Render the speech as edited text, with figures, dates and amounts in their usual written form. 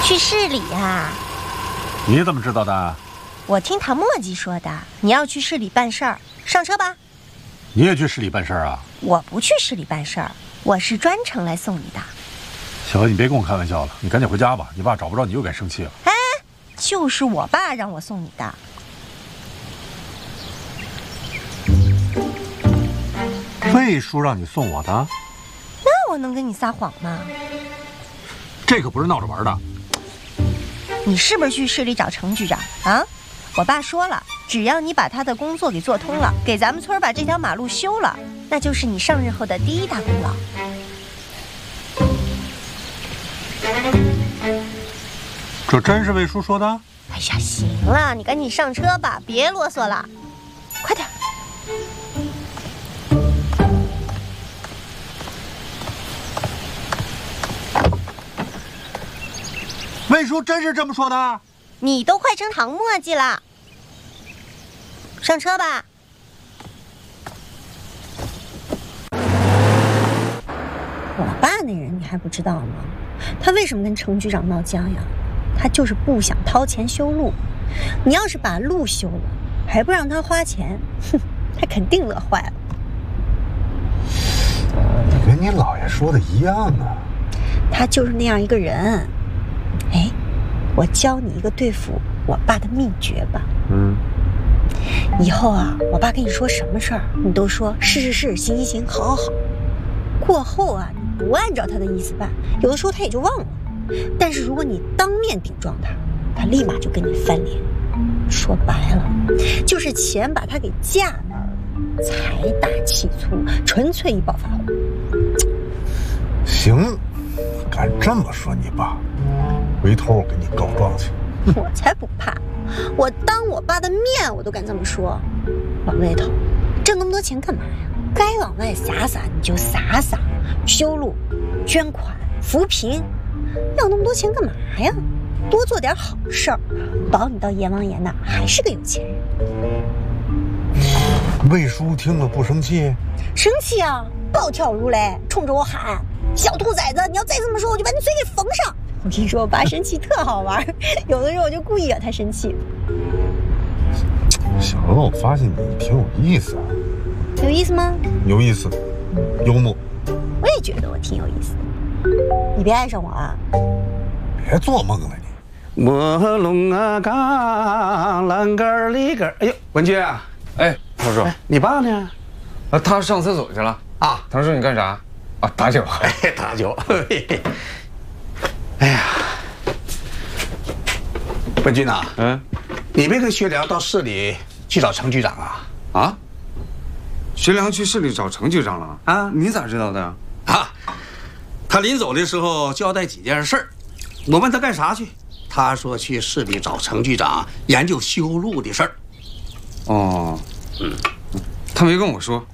去市里呀。 你怎么知道的？ 我听唐墨迹说的。你要去市里办事儿，上车吧。 你也去市里办事儿啊？ 我不去市里办事儿，我是专程来送你的。 小何，你别跟我开玩笑了，你赶紧回家吧。你爸找不着你又该生气了。 哎，就是我爸让我送你的。 魏叔让你送我的？ 那我能跟你撒谎吗？ 这可不是闹着玩的。 你是不是去市里找程局长啊？我爸说了，只要你把他的工作给做通了，给咱们村把这条马路修了，那就是你上任后的第一大功劳。 这真是魏叔说的？ 哎呀，行了，你赶紧上车吧，别啰嗦了，快点。 魏叔真是这么说的？ 你都快成唐墨迹了，上车吧。我爸那人你还不知道吗？他为什么跟程局长闹僵呀？他就是不想掏钱修路。你要是把路修了，还不让他花钱，哼，他肯定乐坏了。 你跟你姥爷说的一样啊。 他就是那样一个人。哎，我教你一个对付我爸的秘诀吧。以后啊，我爸跟你说什么事儿，你都说是，行，行，好。过后啊，你不按照他的意思办，有的时候他也就忘了。但是如果你当面顶撞他，他立马就跟你翻脸。说白了，就是钱把他给架那儿了，财大气粗，纯粹一暴发户。 行，敢这么说你爸，回头我给你告状去。 我才不怕，我当我爸的面我都敢这么说。老魏头，挣那么多钱干嘛呀？该往外撒撒你就撒撒，修路、捐款、扶贫，要那么多钱干嘛呀？多做点好事儿，保你到阎王爷那儿还是个有钱人。 魏叔听了不生气？ 生气啊，暴跳如雷，冲着我喊：“小兔崽子，你要再这么说，我就把你嘴给缝上！”我跟你说，我爸生气特好玩，有的时候我就故意惹他生气。 小何，我发现你挺有意思啊。 有意思吗？ 有意思，幽默。 我也觉得我挺有意思的。你别爱上我啊！ 别做梦了你。 卧龙啊，杠栏杆里杆。哎呦，文军啊！ 哎，唐叔， 你爸呢？ 他上厕所去了啊。唐叔，你干啥？啊，打酒。 哎，打酒。哎呀，文军呐，你没跟学良到市里去找程局长啊？ 啊？学良去市里找程局长了啊？你咋知道的？ 啊，他临走的时候交代几件事儿，我问他干啥去，他说去市里找程局长研究修路的事儿。 哦，他没跟我说。